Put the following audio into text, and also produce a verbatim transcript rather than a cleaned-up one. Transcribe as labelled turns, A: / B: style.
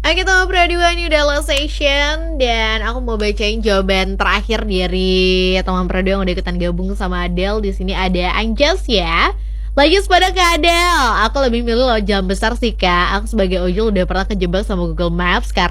A: Oke teman Pro dua, ini udah last session dan aku mau bacain jawaban terakhir dari teman Pro dua yang udah ikutan gabung sama Adele. Di sini ada Anjas ya. Lanjut pada Kak Adele, aku lebih milih lewat jalan besar sih Kak. Aku sebagai ojol udah pernah kejebak sama Google Maps karena